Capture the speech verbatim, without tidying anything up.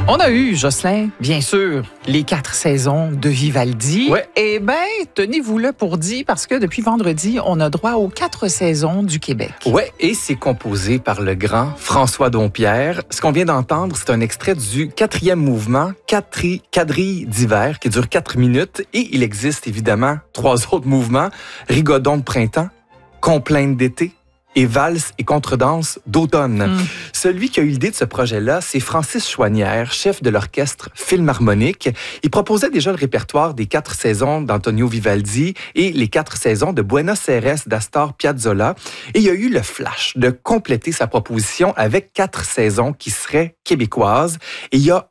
On a eu, Jocelyn, bien sûr, les quatre saisons de Vivaldi. Ouais. Eh bien, tenez-vous-le pour dit, parce que depuis vendredi, on a droit aux quatre saisons du Québec. Ouais, et c'est composé par le grand François Dompierre. Ce qu'on vient d'entendre, c'est un extrait du quatrième mouvement, Quadri- quadrille d'hiver, qui dure quatre minutes. Et il existe évidemment trois autres mouvements, Rigodon de printemps, Complainte d'été et valse et contredanse d'automne. Mm. Celui qui a eu l'idée de ce projet-là, c'est Francis Chouanière, chef de l'orchestre Philharmonique. Il proposait déjà le répertoire des quatre saisons d'Antonio Vivaldi et les quatre saisons de Buenos Aires d'Astor Piazzolla. Et il a eu le flash de compléter sa proposition avec quatre saisons qui seraient québécoises. Et il a